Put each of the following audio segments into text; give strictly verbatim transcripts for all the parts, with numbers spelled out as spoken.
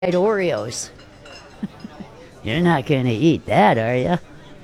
Oreos. You're not going to eat that, are you?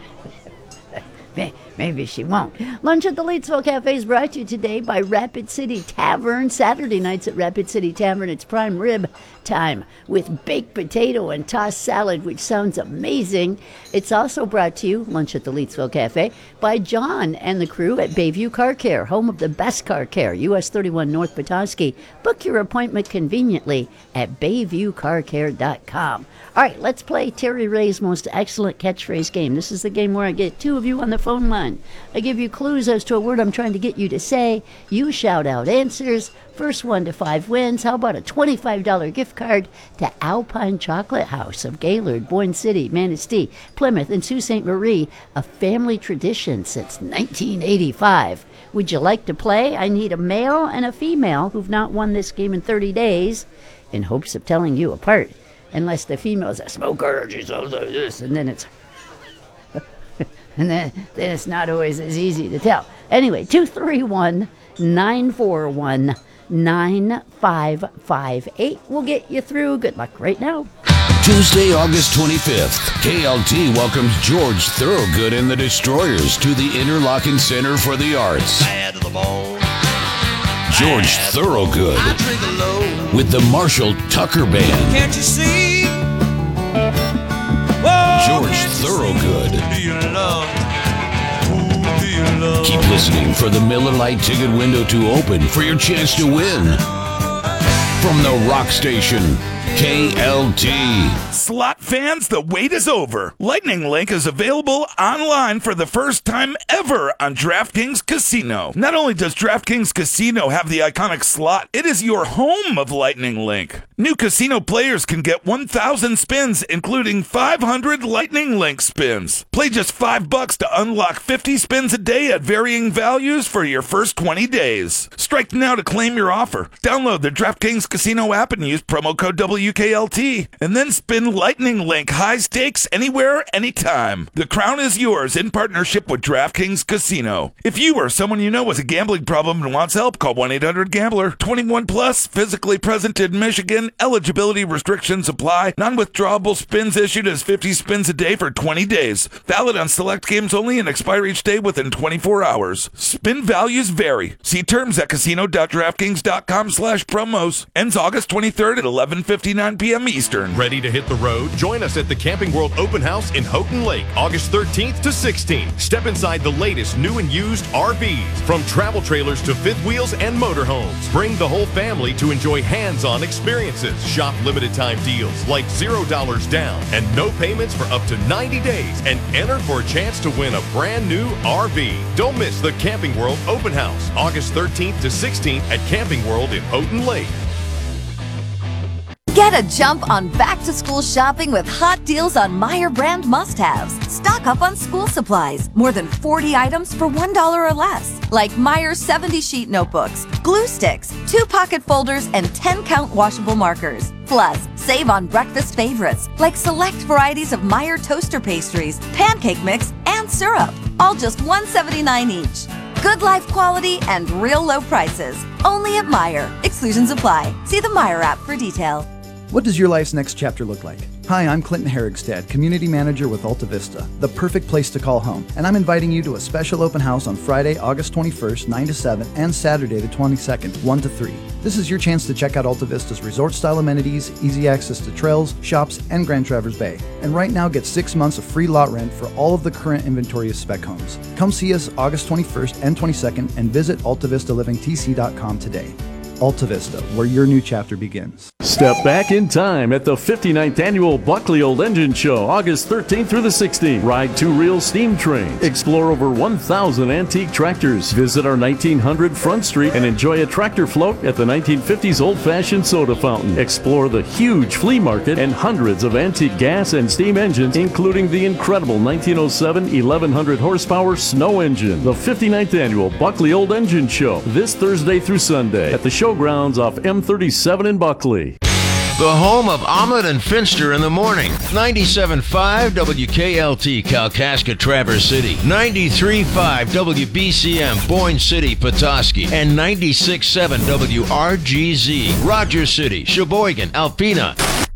Maybe she won't. Lunch at the Leedsville Cafe is brought to you today by Rapid City Tavern. Saturday nights at Rapid City Tavern, it's prime rib time with baked potato and tossed salad, which sounds amazing. It's also brought to you, Lunch at the Leedsville Cafe, by John and the crew at Bayview Car Care, home of the best car care, U S thirty-one North Petoskey. Book your appointment conveniently at bayview car care dot com. All right, let's play Terry Ray's most excellent catchphrase game. This is the game where I get two of you on the phone line. I give you clues as to a word I'm trying to get you to say. You shout out answers. First one to five wins. How about a twenty-five dollars gift card to Alpine Chocolate House of Gaylord, Boyne City, Manistee, Plymouth, and Sault Ste. Marie, a family tradition since nineteen eighty-five. Would you like to play? I need a male and a female who've not won this game in thirty days in hopes of telling you apart. Unless the female's a smoker, she sounds like this, and then it's and then, then it's not always as easy to tell. Anyway, two three one, nine four one, nine five five eight will get you through. Good luck right now. Tuesday, August twenty-fifth, K L T welcomes George Thorogood and the Destroyers to the Interlochen Center for the Arts. Bad to the bone. George Thorogood with the Marshall Tucker Band. Can't you see? George Thorogood. Do you love? Who do you love? Keep listening for the Miller Lite ticket window to open for your chance to win. From the rock station, K L T. Slot fans, the wait is over. Lightning Link is available online for the first time ever on DraftKings Casino. Not only does DraftKings Casino have the iconic slot, it is your home of Lightning Link. New casino players can get one thousand spins, including five hundred Lightning Link spins. Play just five bucks to unlock fifty spins a day at varying values for your first twenty days. Strike now to claim your offer. Download the DraftKings Casino app and use promo code W K L T, and then spin Lightning Link high stakes anywhere, anytime. The crown is yours in partnership with DraftKings Casino. If you or someone you know has a gambling problem and wants help, call one eight hundred gambler. twenty-one plus, physically present in Michigan. Eligibility restrictions apply. Non-withdrawable spins issued as fifty spins a day for twenty days. Valid on select games only and expire each day within twenty-four hours. Spin values vary. See terms at casino dot draftkings dot com slash promos. Ends August twenty-third at eleven fifty-nine p.m. Eastern. Ready to hit the road? Join us at the Camping World Open House in Houghton Lake, August thirteenth to sixteenth. Step inside the latest new and used R Vs, from travel trailers to fifth wheels and motorhomes. Bring the whole family to enjoy hands-on experiences. Shop limited time deals like zero dollars down and no payments for up to ninety days, and enter for a chance to win a brand new R V. Don't miss the Camping World Open House, August thirteenth to sixteenth at Camping World in Houghton Lake. Get a jump on back-to-school shopping with hot deals on Meyer brand must-haves. Stock up on school supplies. More than forty items for one dollar or less. Like Meyer seventy sheet notebooks, glue sticks, two pocket folders, and ten count washable markers. Plus, save on breakfast favorites like select varieties of Meyer toaster pastries, pancake mix, and syrup. All just one seventy-nine each. Good life quality and real low prices. Only at Meyer. Exclusions apply. See the Meyer app for detail. What does your life's next chapter look like? Hi, I'm Clinton Herrigstad, Community Manager with Alta Vista, the perfect place to call home. And I'm inviting you to a special open house on Friday, August twenty-first, nine to seven, and Saturday the twenty-second, one to three. This is your chance to check out Alta Vista's resort-style amenities, easy access to trails, shops, and Grand Traverse Bay. And right now, get six months of free lot rent for all of the current inventory of spec homes. Come see us August twenty-first and twenty-second and visit alta vista living t c dot com today. Alta Vista, where your new chapter begins. Step back in time at the fifty-ninth Annual Buckley Old Engine Show, August thirteenth through the sixteenth. Ride two-reel steam trains. Explore over one thousand antique tractors. Visit our nineteen hundred Front Street and enjoy a tractor float at the nineteen fifties old-fashioned soda fountain. Explore the huge flea market and hundreds of antique gas and steam engines, including the incredible nineteen oh seven eleven hundred horsepower snow engine. The fifty-ninth Annual Buckley Old Engine Show, this Thursday through Sunday at the showgrounds off M thirty-seven in Buckley. The home of Ahmed and Finster in the morning. ninety-seven point five W K L T, Kalkaska, Traverse City. ninety-three point five W B C M, Boyne City, Petoskey. And ninety-six point seven W R G Z, Rogers City, Sheboygan, Alpena.